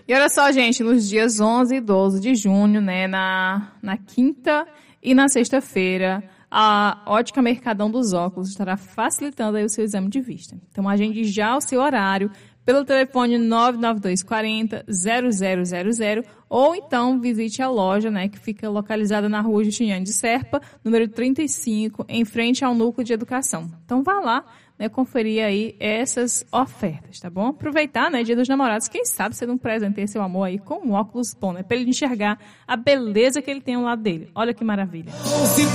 E olha só, gente, nos dias 11 e 12 de junho, né, na quinta e na sexta-feira, a Ótica Mercadão dos Óculos estará facilitando aí o seu exame de vista. Então, agende já o seu horário pelo telefone 99240-0000 ou então visite a loja, né, que fica localizada na rua Justiniane de Serpa, número 35, em frente ao Núcleo de Educação. Então, vá lá, né, conferir aí essas ofertas, tá bom? Aproveitar, né, Dia dos Namorados, quem sabe você não presenteia seu amor aí com um óculos bom, né, para ele enxergar a beleza que ele tem ao lado dele. Olha que maravilha.